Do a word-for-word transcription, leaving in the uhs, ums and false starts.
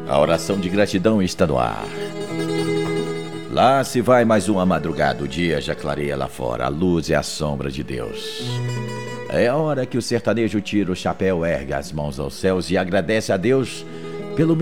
A oração de gratidão está no ar. Lá se vai mais uma madrugada, o dia já clareia lá fora, a luz é a sombra de Deus. É a hora que o sertanejo tira o chapéu, ergue as mãos aos céus e agradece a Deus pelo